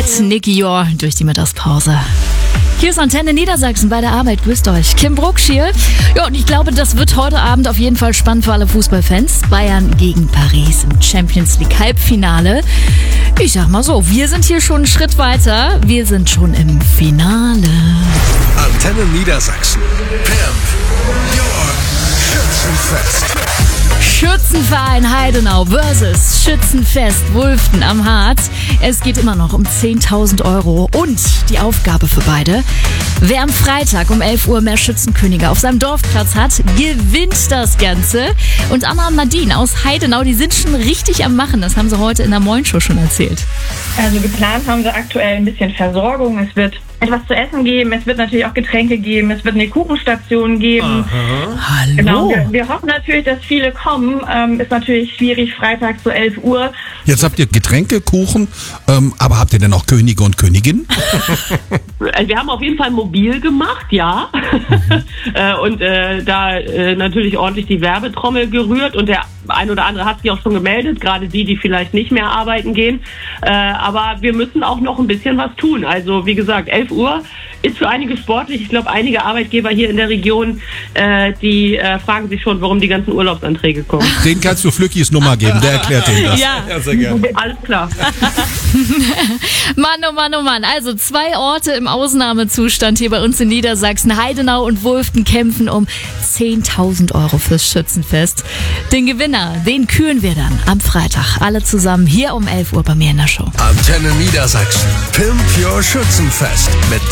mit Nicky Jor durch die Mittagspause. Hier ist Antenne Niedersachsen bei der Arbeit. Grüßt euch. Kim Brucksch hier. Ja, und ich glaube, das wird heute Abend auf jeden Fall spannend für alle Fußballfans. Bayern gegen Paris im Champions League Halbfinale. Ich sag mal so, wir sind hier schon einen Schritt weiter. Wir sind schon im Finale. Antenne Niedersachsen. Pimp your Schützenfest. Schützenverein Heidenau versus Schützenfest Wulften am Harz. Es geht immer noch um 10.000 Euro und die Aufgabe für beide. Wer am Freitag um 11 Uhr mehr Schützenkönige auf seinem Dorfplatz hat, gewinnt das Ganze. Und Anna und Nadine aus Heidenau, die sind schon richtig am Machen. Das haben sie heute in der Moin-Show schon erzählt. Also geplant haben wir aktuell ein bisschen Versorgung. Es wird etwas zu essen geben, es wird natürlich auch Getränke geben, es wird eine Kuchenstation geben. Aha. Hallo. Genau, wir hoffen natürlich, dass viele kommen. Ist natürlich schwierig, Freitag zu 11 Uhr. Jetzt habt ihr Getränke, Kuchen, aber habt ihr denn auch Könige und Königinnen? Wir haben auf jeden Fall mobil gemacht, ja. Und da natürlich ordentlich die Werbetrommel gerührt und der ein oder andere hat sich auch schon gemeldet, gerade die vielleicht nicht mehr arbeiten gehen. Aber wir müssen auch noch ein bisschen was tun. Also wie gesagt, 11 Uhr ist für einige sportlich. Ich glaube, einige Arbeitgeber hier in der Region, die fragen sich schon, warum die ganzen Urlaubsanträge kommen. Den kannst du Flückis Nummer geben, der erklärt denen das. Ja, sehr gerne. Alles klar. Mann, oh Mann, oh Mann. Also 2 Orte im Ausnahmezustand hier bei uns in Niedersachsen. Heidenau und Wulften kämpfen um 10.000 Euro fürs Schützenfest. Den Gewinner, den küren wir dann am Freitag. Alle zusammen hier um 11 Uhr bei mir in der Show. Antenne Niedersachsen. Pimp your Schützenfest mit